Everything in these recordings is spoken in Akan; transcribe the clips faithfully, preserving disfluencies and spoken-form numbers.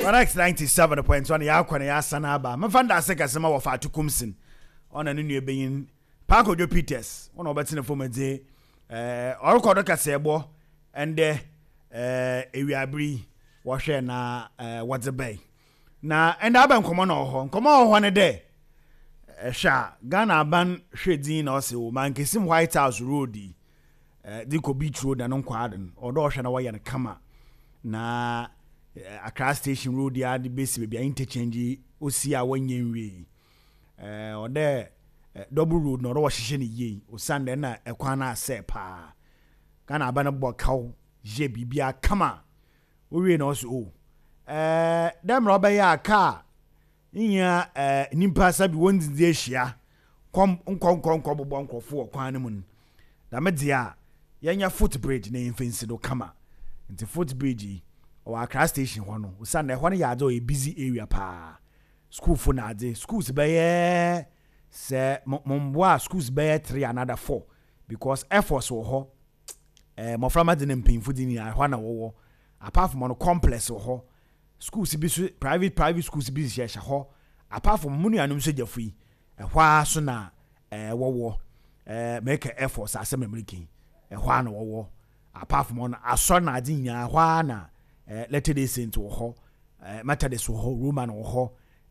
Onyx ninety-seven point one ya akwane ya sanaba. Mfanda aseka sema wo fa atukumsin. Ona ne nu ebeyin Parko Jo Peters. Ona obeti ne fomede eh orekodo kasebo ende eh ewiabri wo hwe na eh Wadzebay. Na enda aba nkomo na oho. Nkomo oho ne de Sha Ghana aban hwedin na ose wo mankesim White House Road eh Diko Beach Road na nkwaden odo hwe na waye ne kama na Accra Station Road ya the base baby interchange osi a wanyenwe eh ode double road no ro hwehye ne ye osande na ekwan na asepa Ghana aban bokaw je bibia kama owie na ose o eh dem ro be ya ka Inya eh nimpa sabi wonzi ehia kom nkonko nko bobo nkofo okwan ne mun da media yenya footbridge na yemfensi do kama nti footbridge o Accra Station ho no usan na ho ne yaade o e busy area pa school fo na ade schools be ye se momboa schools be ye three another four because efforts wo ho eh moframa de mpinfo di ni ho na wo apart from on complex wo ho schools bi so private private schools bi share ho apart from munu anum so jafui ehwa so na eh wowo eh make efforts asem american ehwa na wowo apart from on aso na adi nya hwa na eh Latter-day Saint wo ho eh Methodist wo ho Roman wo ho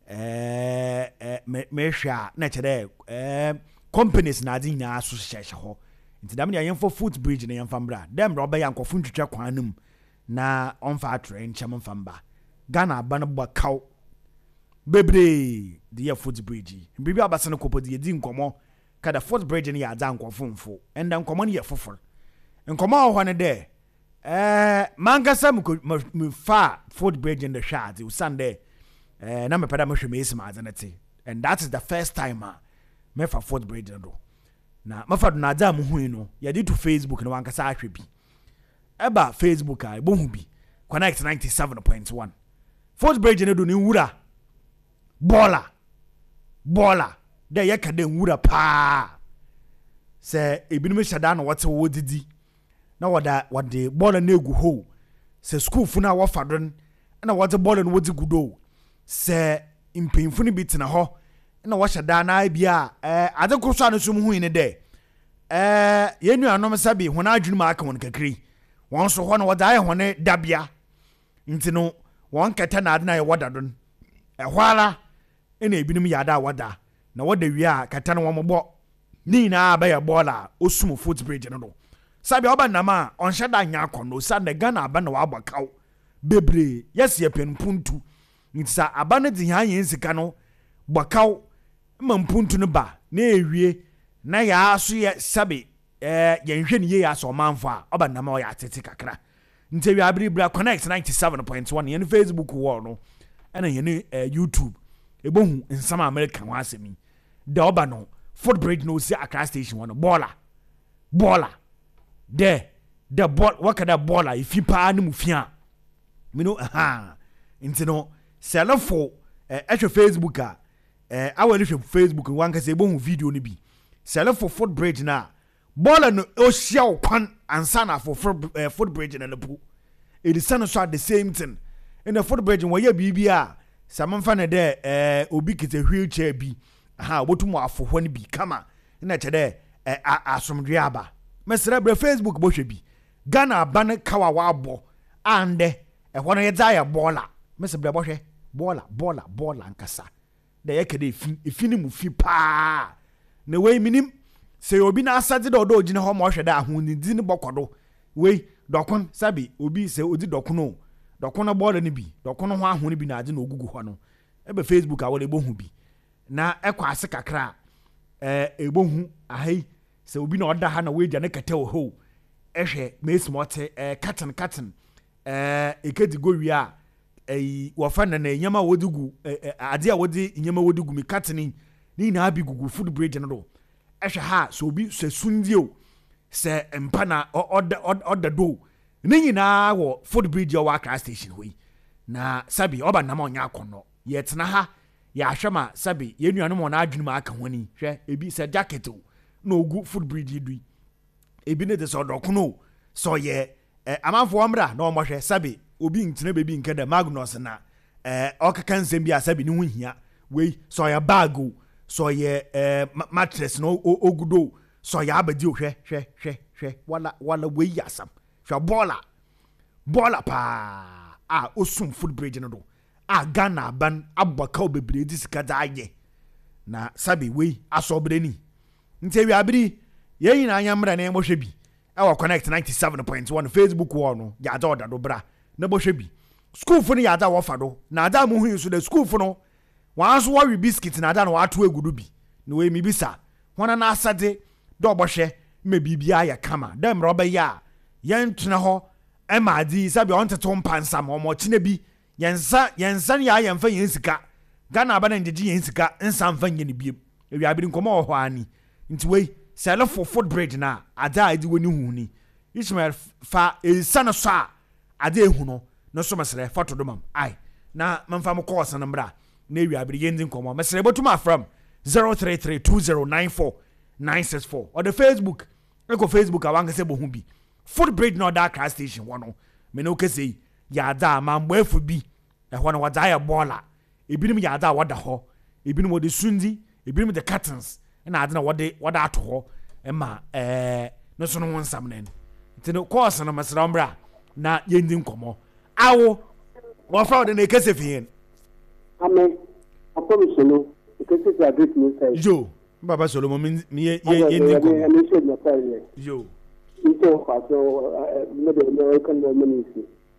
eh eh me hwa na chede eh companies na adi nya so share ho nti dam ya yemfo footbridge na yemfa mbra dem roba yankofo ntwetwa kwanum na onfa atre nchem mfamba Ghana ban bakaw bebre the year footbridge bibi abase no kopodi edi nkomo kada footbridge ne ya za nkofomfo enda nkomo ne ye fofor nkomo ho ne de eh mangasa mu fa footbridge in the shot usande eh na me pada me hweme esi ma azanete and that is the first time uh, me fa footbridge no na mafa do na za mu hu no ye di to Facebook na wankasa ahwe bi eba Facebook a ebo hu bi Connect ninety-seven point one footbridge ne do ni wura bola bola de ye ka de wura pa se ebinum hyada na wote wo didi na wada wade bola na egu ho se school fu na wo fadon na wote bola no wodi gudo se impinfu ni bitina ho na wo hyada na bia eh ade kroso anu sum hu ni de eh yenu anom sabi hona adwuma aka won kakri won so ho na wada aye hone dabia ntino won keta na ade na ye wada don ehwala ene ebinum yada wada na wada wi a keta na wombo ni na ba ye bola osum footbridge no do sabi oba nama on shada nya akono sande Ghana aba na wa bakaw bebre yes ye penpuntu ntisa aba ne di han yen sika no bakaw ma mpuntu no ba na ewie na ya aso ye sabi eh yen hwe ne ye ya so manfo a oba nama o ya tete kakra ntewi abribra Connect ninety-seven point one yen Facebook wo no ena yen eh, YouTube ebohu nsama American wa asemi da oba no footbridge no si Accra Station one baller baller de the ball wakada baller ifi pa ne mufia me no aha ntino selofo eh ehwe Facebook a eh awale hwe Facebook wanka se ebohu video ni bi selofo footbridge na baller no ohia okwan ansa na for uh, footbridge na lepu it is so at the same thing in the footbridge where bibi a samamfa na de eh obi kete wheelchair bi aha botumu afo ni bi kama na chede eh, asomdwe aba mesra bra Facebook bo hwe bi Ghana ban kawa wa abo ande e hono ye ya bola mesra bra bo hwe bola bola bola nkasa de ye kede fi efini mu fi pa na we minim se obi na asade do do gine ho mo hwe da ahun di ni bokodo we dokon sabi obi se odi dokono dokono bola ni bi dokono ho ahun ni bi na ade na ogugu ho no ebe Facebook a wole bohu bi na ekwa ase kakra eh ebohu ahai se obi na oda ha na we gya ne kete ho ehwe mesmote eh cotton cotton eh ekedi go wi a eh wo fa na na nyama wodigu ade a wodi nyama wodigu mi cotton ni na abi gugu footbridge no do ehwe ha so obi se sundio se mpa na oda oda do ni nyina wo footbridge o Accra Station hui na sabi oba na ma onya akono yetna ha ya hwema sabi yenuanu mo na adwunu aka honi hwe ebi se jacket o na ogu footbridge dui ebi ne de so dokono so ye eh, amanfo omra na omo hwe sabi obi ntine bebi nke de Magnus na eh okaka nsem bi asabi ne ho hia we so ya bag o so ye eh mattress no ogudo so ya abadi ohwe hwe hwe hwe wala wala we yasam hwe bola bola pa a osum footbridge no do a Ghana ban abaka obebre di sika daaye na sabi we asobre ni nte wi abiri ye yina anya mra na mohwe bi e wa connect ninety-seven point one Facebook wo no ya da oda do bra na mohwe bi school fo ni ya da wo fa do na da mu hu so da school fo no wa so wa wi biscuit na da na wa to egudu bi na we mi bisa hona na asade do bohwe me bibia ya kama dem roba ya yen tuna ho e ma di sabi on teto mpansa mo mo kine bi yensa yensa ya yemfa yensika Ghana ba na ngeji yensika nsa mfa nye ne biem ewi abiri nkomo ho ani nti we sell for footbridge na ada adi woni hu ni Ishmael fa ensana so a ada ehu no no so mesere foto do mam ai na mamfa mo course na mbra na ewi abiri yendi nkomo mesere botuma from zero three three two zero nine four nine six four or the Facebook eko Facebook awanka se bo hu bi footbridge no da car station wono me no kese ya da mambo efu bi e ho no wada ya bola ebinim ya da wada ho ebinim wo de sundi ebinim de curtains na ade na wode wada ato ho e ma eh no so no wonsam nen tino course no masra mbra na yendi nkomo awo wo fra de na kese fien amen apo solo kese se agree me say yo baba Solomon mi ye yendi nkomo yo ito kwa so no de no kan no ministry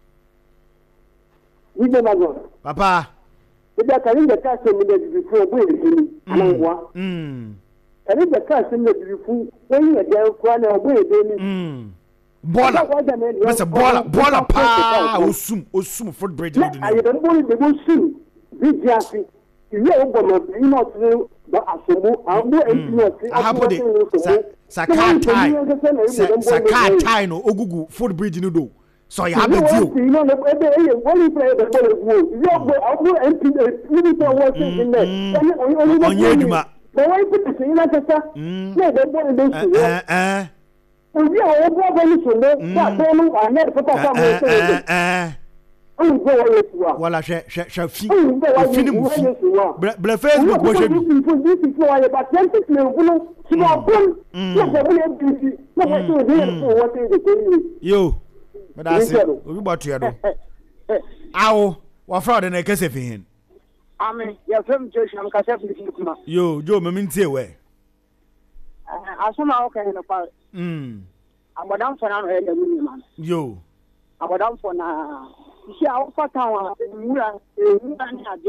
ni de mago papa ida kan de ka se mi de before bo e ni anwa mm kan de ka se mi de before when you dey kwa na bo e ni mm bola masa bola bola pa osum osum footbridge no de ayi de bo de bo sum vigiasi iwe ogbo no bi no ti ba asomo ambo engineer ahapode sakatai sakatai no ogugu footbridge no do so ya abedio you know the e only play the ball go you go ambo M P you to work in there onye eduma but why put it in that no the ball dey so eh eh obi o bo bo ni so no ba do no anet put up am eh eh o go wa yesu wala she she she fi fi ni mu fi bla Facebook bo she bi this is why about twenty play bulo si mo bol no go be M P no go to dey for what is the yo but I say obi boto ya do awo wa fra de na kese fi hin amen ya fam Joshua am ka se fi kuma yo jo me mintie we asoma o kan no pa mm abodam fo na no ele mu ni man yo abodam fo na isi a ofa tawa mura mura ni ade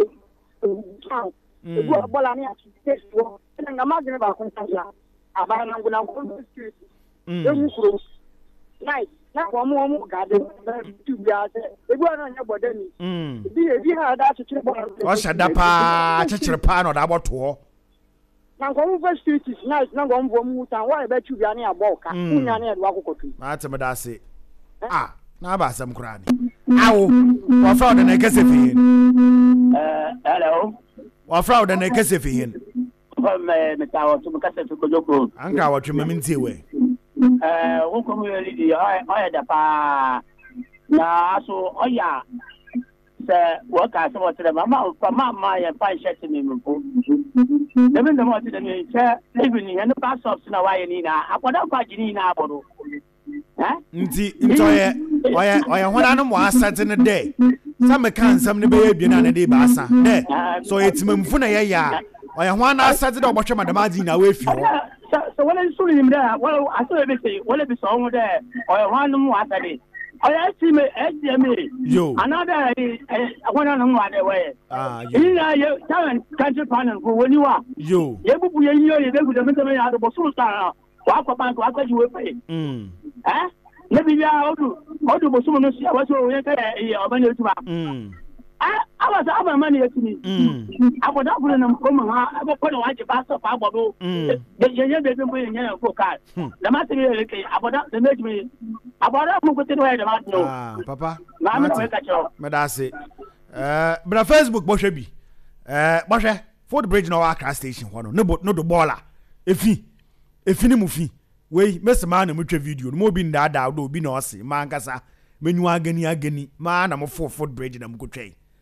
egu bola ni ati testo na ngama gene ba kun tanga aba na nguna kun street egu kuro night na ko mo mo garden tu bia se egu na nya boda ni bi e bi ha da chire bo o shada pa chire pa no da boto na ko mo first street is night na ko mo mu tan wa e ba tu bia ni aboka kunya na e do akokotu ma te me da se ah na ba sam kurani awo wa fra de na kese fi hin eh hello wa fra de na kese fi hin ko me me ta wa tu kase tu ko joko anka wa twema mintie we eh won ko mo yeli di o da pa na so oya se wo ka se wo tere mama pa mama ya pa shirt ni mo ko de me mo ti de ni che lebi ni en pa shops na wa ye ni na akoda kwa jini na abodo nti ntoye oya oya hona no mo asate ne de sa me kan sam ne be yebie na ne de ba asa de so yetimamfu na ye ya oya hona asate de obotwe madamaji na we fi ho so wala suru ni mda wala aso be say wala be so ho de oya hona mo asate oya si me e me yo another hona no mo ade we ah yo ina ye tan country panel ko woni wa yo ye bubu ye yo ye be gudu me me ya do bo suru ta wa kwa bank wa kwa jiwe pe mm eh le bi ya odu odu bo sumo no sia wa so ye ka e obani otuma mm ah aba sa aba mani yetini mm aboda bulu na mkomo ha aba ko na waje ba so fa agbodo ye ye be be bo ye nya ko ka da ma se ye ke aboda de meji me aboda mu ko te do ye da ma no ah papa ma me we ka cho me da se eh bra Facebook bo hwe bi eh bo hwe footbridge na wa car station ho no no do bola efi efi ni mu fi we mese ma na mutwa video no mo bi nda da do bi na ose ma nkasa menyu agani agani ma na mo footbridge na mkotwe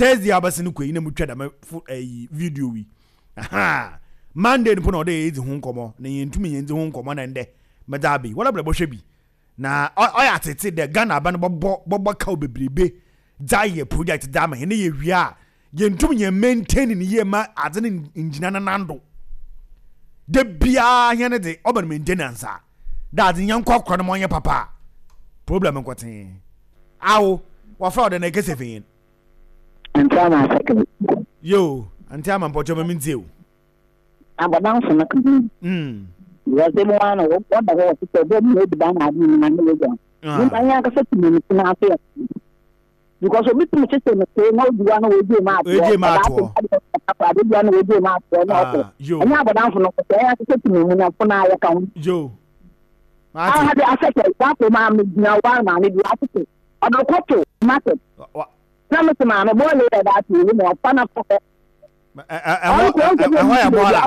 Thursday abasi no kwei na mutwa da eh video wi aha Monday no no dey ezi ho nkomo na yentumi yenzi ho nkomo na nde medabi wala bla bohwe bi na oya tete de Ghana aba no bobo bobo ka obebrebe dai project dama he na ye wia yentumi ye maintain ni ye ma ade ne engineer na nando de bia he ne de oba maintenance a da ade nyankwa kro no monye papa problem nkoten awo wa fra de na kesefin Antama second. yo antama mpocho mamintiu Abadan so na kan. mm Was the one what the was to do no be dan adi na no go. Ni anya ka se tumi ni na afa. Because obi tumi che se no say no di one we dey ma. We dey ma to. Adi di one we dey ma to na afa. Anya abadan so no ko anya ka se tumi ni na funa ya kan. Yo. Ah ha dey affect that ma me na wa ma me di affect. Odo koto market. Na me ma no bo le that ni mo fa na fa. Ahoy a bola.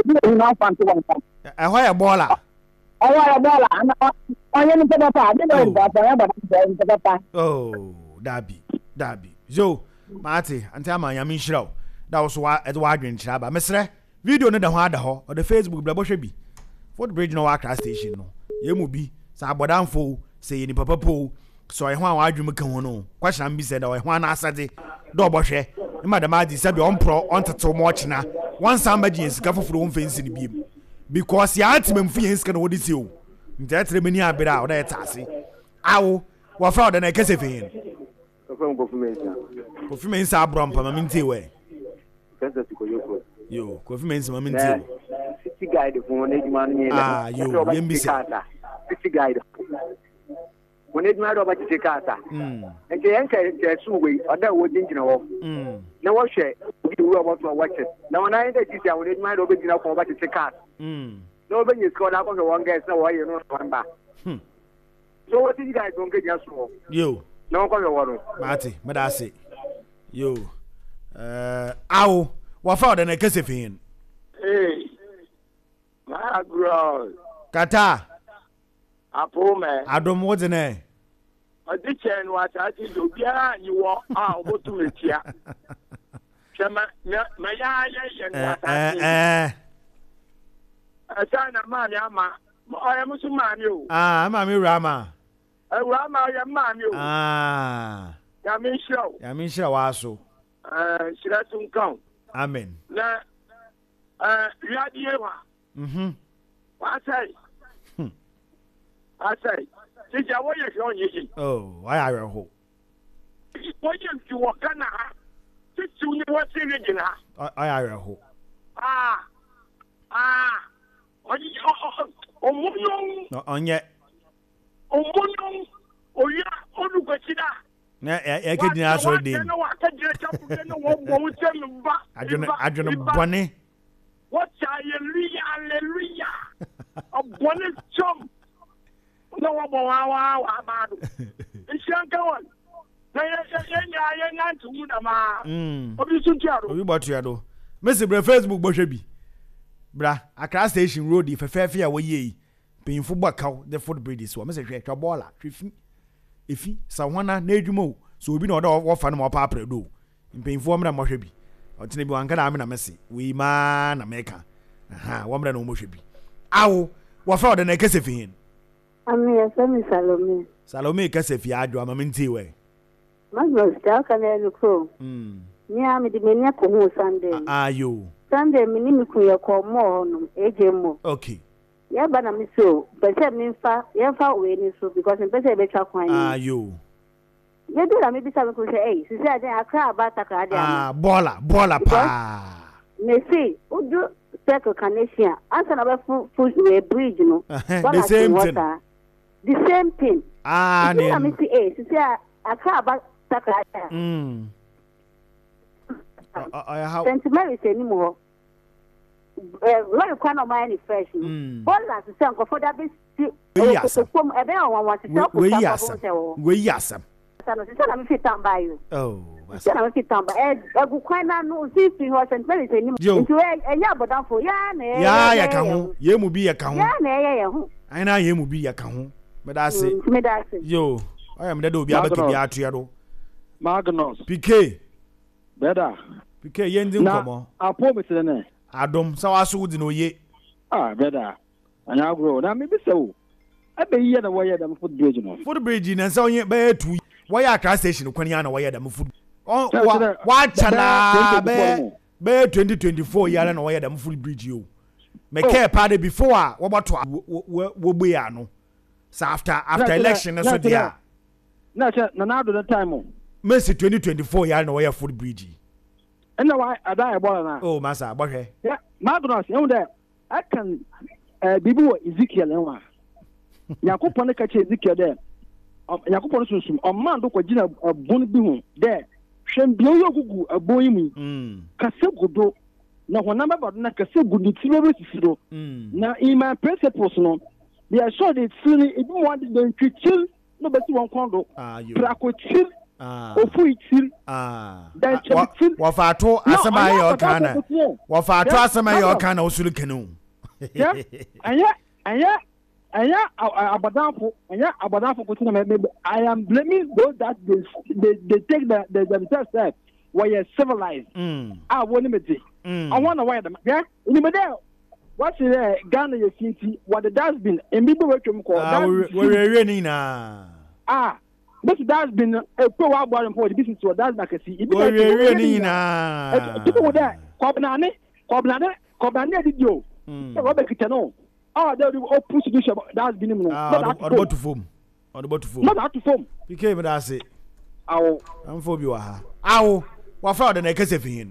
Ahoy a bola. Ahoy a bola. Onye ni papa, de do papa, ya ba papa. Oh, Dabi, Dabi. Zo, Mate, anti ama ya min shiraw. Da was wa e wa adwen shira ba. Mesre, video no da ho ada ho, o the Facebook bla bohwe bi. Fort Bridge no Accra station no. Ye mu bi, sa abodanfo, se ye ni papa po, so e ho an wa adwen ka ho no. Kwasham bi se da e ho na asade, do bohwe. Madam Adi said the unpro on to much na one somebody is careful for one fence in the beam because the ultimate fees can what is you. That's the many abira or that tassy. Ow, what fraud and a casefin. Confirmation are brum, Paminti way. You, confirmation, Maminti. City guide for one money. Ah, you, Yembisa. City guide. When it matter about the Casa, and the anchor is two way, or that would think you know. No one share, you were about to watch it. Now, when I did this, I would mind over the for what it's a cat. Nobody is called up on the one guy, no way you know one back. So, what did you guys don't get just for? You, no, call your water. Marty, Madasi. You, uh, ow, what fraud and a casefin. Hey, my girl, Kata. Apo man, I don't want to know. I did chain what I did do. Yeah, you walk out, go to it here. Shama, my eye, eh, a son of man, Yama. I am a man, you. Ah, Mammy Rama. A Rama, your man, you. Ah, Yamin show. Yamin Shawaso. Uh, she doesn't come. Amen. Now, uh, Yadieva. Mm-hmm. What I say? I say, this is what you're showing. Oh, I are a hope. What you walk on, this is what's in it. I are a hope. Ah, ah, oh, on yet. Oh, oh, yeah, oh, look at that. I couldn't answer them. I don't know, I don't know, Bonnie. What hallelujah, hallelujah. A bonnet chum. No one wow wow about it. It's young going. I ain't to Munama. Hm. What is your you bought your do? Mister Bra Facebook Boshebi. Bra, Accra Station Road, if a fair fair way ye. Paying football cow, the foot breeders, so Mister Trek, a baller, Triffy. If he, Sawana, Nedumo, so we be not all fan more papa do. In paying for me, Moshebi. Or Tinny one can amina messy. We man, America. Aha, one man no Moshebi. Ow, what for the neck is if in? I'm here, Salome. Salome Cassefi, I do a minty way. My girl, still can I look home? Hm. Near me, the Meniaco Sunday. Ah, you. Sunday, Minimico, call more on A J Mo. Okay. Yeah, but I'm so. But I mean, far, yeah, far away, so because I'm better better coin. Ah, you. You do that, maybe someone could say, hey, she said, I cry about a card. Ah, bola, bola, pa. May say, who do circle Canadian? Answer about food with a bridge, you know. The same thing. The same thing. Ah, no. I say, hey, she said, I cry about a card. Hmm. Saint Mary's anymore. What you can't mind is fresh. All that is saying, for that is from a bear one want to talk with you. We yes, I'm fit down by you. Oh, I'm fit down by a good kind of no see for Saint Mary's anymore. And yeah, but for ya, yeah, ya can, you will be a count. I know you will be a count, but I say, yo, I am the do be able to be out here. Magnus P K. Better. Because yending come. I promise you. Adam, so I saw the no ye. Ah, better. And I'll grow. Now, maybe so. I be here the way them foot bridge. Footbridge and so you bear two. Why are car station when you know why them food? Oh, watch a bear bear twenty twenty four year and why them full bridge you. Make care party before what about what we are no. So after after election, so dear. No, now do the time. Mercy twenty twenty four year and why full bridge. And now I die about now. Oh, Massa, but hey. Yeah, Madras, you know that I can be Ezekiel. Yakupon catch Ezekiel there. Yakupon Susum, a man look at Gina Bonibum there. Shem Bio a boy me. Casago. Now, one number about Nakasago, the Tiro. Now, in my principles, no, they are sure it's silly. If you wanted them to chill, nobody won't condo. Ah, you chill. Ah, chill. Ah, what I told Asama your canna. What I told Asama your canna, also canoe. Yeah, and yeah, and yeah. And yeah, Abadafo, and yeah, Abadafo, I am blaming those that they, they, they take the, the themselves there where you're civilized. I want to I want to wear them. Yeah, in the middle. What's the Ghana you see what the dustbin and people work from call. We're raining now. Ah, this dustbin a pro out for the business to a dust like a sea. We're raining now. People were there. Cobnane, Cobnane, Cobnane did you? Robert Kitano. Oh, they will push this about that's been him. Not about to form. Not about to form. Not about to form. Became that's it. Ow. I'm for you. Ow. What for the next of him?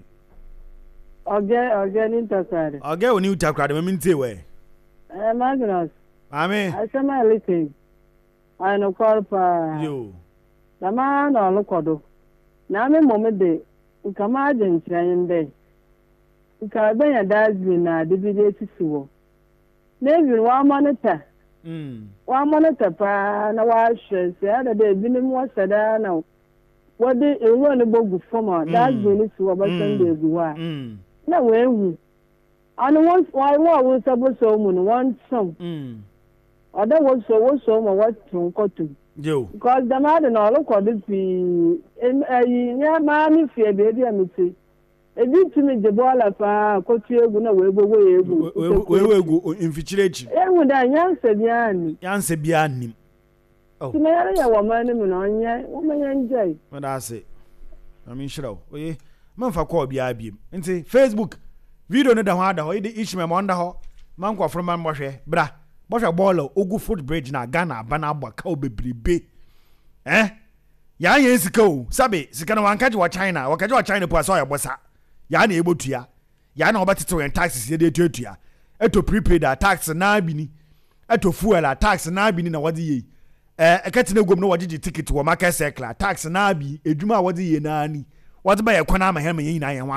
Okay, okay, interested. I'll get a new tap card. I mean, say, way. Eh, Magnus. I mean, I say my little. I know call for you. The man or look. Now, me moment day. You come out and train day. You can't be a dustbin, a D V D to maybe one monitor. Mm. One monitor pa na wa hwe se ada de binim wa sada na what the e won bo gu form that be so ba san de gu wa na we hu and once why wa wo sabo so mu no one song mm other was so was so mo what to ko to yo because the man na lo ko de pi e nya ma mi fie be bi amiti ebi tumi de bola pa ko tu egu na we gbogbo egu we we egu infichirate egu da nyanse bia ni nyanse bia nim oh tumi yare ya wo mani mu no nya wo manya njai ma da se I mean shiraw oye man fa call bia biem nti Facebook video no da ho ada ho ide ishme mo nda ho man kwa from man mohwe bra mohwe ball ogu footbridge na Ghana bana abwa ka obebribe eh ya yen sika o sabe sika na wankaje wa China wakaje wa China po aso ya bosa ya na ebotua ya na obetete wen taxes ye de tuatua eto prepaid tax na bini eto fuel tax na bini na wodi yi eh ekatene gom no wodi ticket wo market circle tax na bi edwuma wodi yi na ani wodi ba ye kwana ma he ma yin na ye